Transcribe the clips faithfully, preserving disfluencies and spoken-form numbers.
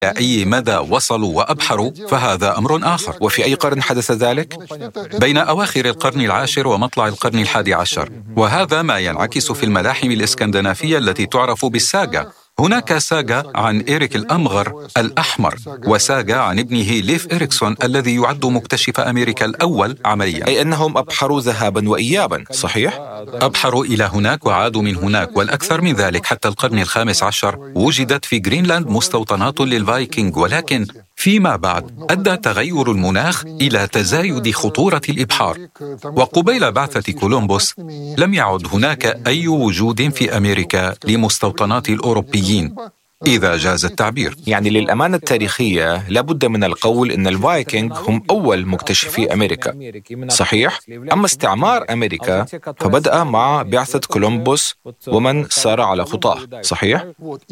أي مدى وصلوا وأبحروا فهذا أمر آخر. وفي أي قرن حدث ذلك؟ بين أواخر القرن العاشر ومطلع القرن الحادي عشر، وهذا ما ينعكس في الملاحم الإسكندنافية التي تعرف بالساغا. هناك ساغا عن إيريك الأمغر الأحمر، وساغا عن ابنه ليف إريكسون الذي يعد مكتشف أمريكا الأول عمليا. أي أنهم أبحروا ذهابا وإيابا، صحيح؟ أبحروا إلى هناك وعادوا من هناك، والأكثر من ذلك حتى القرن الخامس عشر وجدت في جرينلاند مستوطنات للفايكنج، ولكن فيما بعد أدى تغير المناخ إلى تزايد خطورة الإبحار، وقبيل بعثة كولومبوس لم يعد هناك أي وجود في أمريكا لمستوطنات الأوروبيين إذا جاز التعبير. يعني للأمانة التاريخية لابد من القول أن الفايكنج هم أول مكتشفي أمريكا، صحيح؟ أما استعمار أمريكا فبدأ مع بعثة كولومبوس ومن سار على خطاه، صحيح؟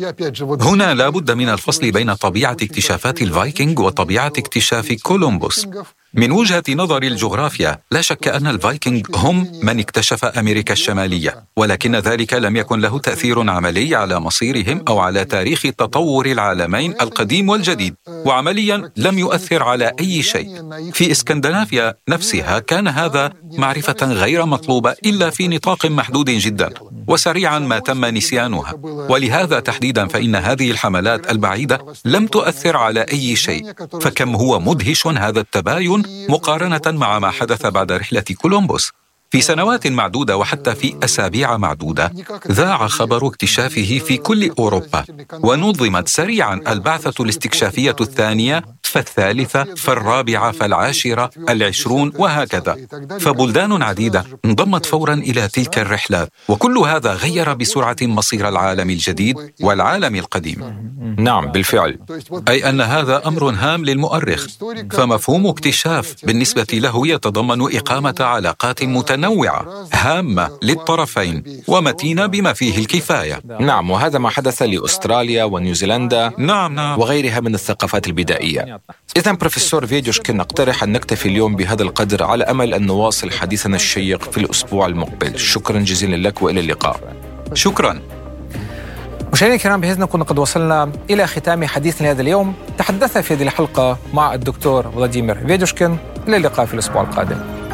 هنا لابد من الفصل بين طبيعة اكتشافات الفايكنج وطبيعة اكتشاف كولومبوس. من وجهة نظر الجغرافيا لا شك أن الفايكنج هم من اكتشف أمريكا الشمالية، ولكن ذلك لم يكن له تأثير عملي على مصيرهم أو على تاريخ تطور العالمين القديم والجديد، وعمليا لم يؤثر على أي شيء. في إسكندنافيا نفسها كان هذا معرفة غير مطلوبة إلا في نطاق محدود جدا، وسريعا ما تم نسيانها. ولهذا تحديدا فإن هذه الحملات البعيدة لم تؤثر على أي شيء. فكم هو مدهش هذا التباين مقارنة مع ما حدث بعد رحلة كولومبوس. في سنوات معدودة وحتى في أسابيع معدودة ذاع خبر اكتشافه في كل أوروبا، ونظمت سريعا البعثة الاستكشافية الثانية فالثالثة فالرابعة فالعاشرة العشرون وهكذا. فبلدان عديدة انضمت فورا إلى تلك الرحلات، وكل هذا غير بسرعة مصير العالم الجديد والعالم القديم. نعم بالفعل. أي أن هذا أمر هام للمؤرخ، فمفهوم اكتشاف بالنسبة له يتضمن إقامة علاقات متنوعة هامة للطرفين ومتينة بما فيه الكفاية. نعم، وهذا ما حدث لأستراليا ونيوزيلندا نعم نعم. وغيرها من الثقافات البدائية. إذن بروفيسور فيديوشكين نقترح أن نكتفي اليوم بهذا القدر على أمل أن نواصل حديثنا الشيق في الأسبوع المقبل. شكرا جزيلا لك وإلى اللقاء. شكرا. مشاهدينا الكرام، بهذا نكون قد وصلنا إلى ختام حديثنا لهذا اليوم. تحدث في هذه الحلقة مع الدكتور فلاديمير فيديوشكين. إلى اللقاء في الأسبوع القادم.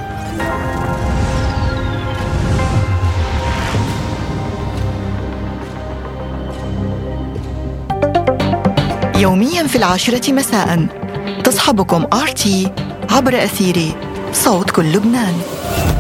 يوميا في العاشرة مساء تصحبكم آر تي عبر أثير صوت كل لبنان.